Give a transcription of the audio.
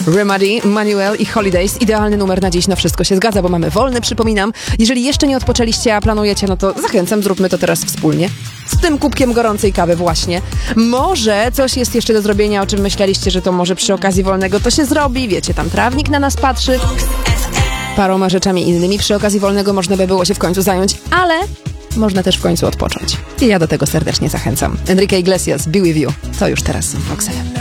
Remedy, Manuel i Holidays. Idealny numer na dziś, no wszystko się zgadza, bo mamy wolny, przypominam. Jeżeli jeszcze nie odpoczęliście, a planujecie, no to zachęcam, zróbmy to teraz wspólnie. Z tym kubkiem gorącej kawy właśnie. Może coś jest jeszcze do zrobienia, o czym myśleliście, że to może przy okazji wolnego to się zrobi. Wiecie, tam trawnik na nas patrzy. Paroma rzeczami innymi przy okazji wolnego można by było się w końcu zająć, ale można też w końcu odpocząć. I ja do tego serdecznie zachęcam. Enrique Iglesias, Be With You. To już teraz w Vox FM.